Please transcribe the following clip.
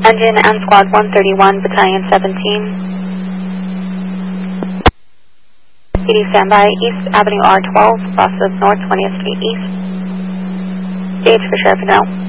Engine and Squad 131, Battalion 17. PD standby, East Avenue R12, crosses North 20th Street East. Gauge for Sheriff now.